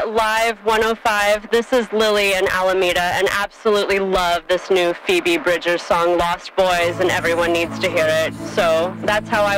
Live 105. This is Lily in Alameda, and absolutely love this new Phoebe Bridgers song, Lost Boys, and everyone needs to hear it. So that's how I